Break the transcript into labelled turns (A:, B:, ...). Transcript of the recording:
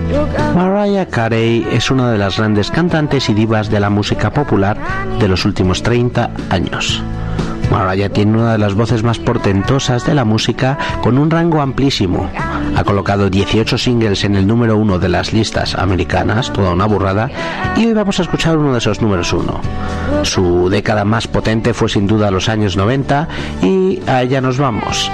A: Mariah Carey es una de las grandes cantantes y divas de la música popular de los últimos 30 años. Mariah tiene una de las voces más portentosas de la música, con un rango amplísimo. Ha colocado 18 singles en el número 1 de las listas americanas, toda una burrada, y hoy vamos a escuchar uno de esos números 1. Su década más potente fue sin duda los años 90 y a ella nos vamos.